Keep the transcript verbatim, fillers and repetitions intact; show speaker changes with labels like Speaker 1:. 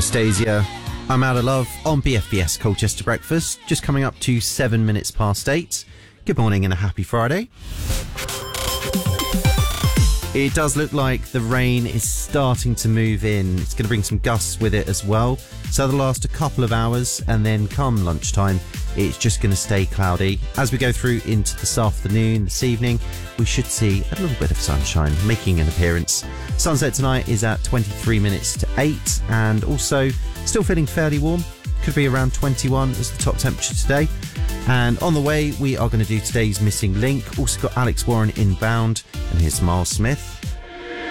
Speaker 1: Anastasia, I'm Out of Love on B F B S Colchester Breakfast, just coming up to seven minutes past eight. Good morning and a happy Friday. It does look like the rain is starting to move in. It's going to bring some gusts with it as well. So they'll last a couple of hours, and then come lunchtime, it's just going to stay cloudy. As we go through into this afternoon, this evening, we should see a little bit of sunshine making an appearance. Sunset tonight is at twenty-three minutes to eight, and also still feeling fairly warm. Could be around twenty-one as the top temperature today. And on the way, we are going to do today's Missing Link. Also got Alex Warren inbound, and here's Miles Smith.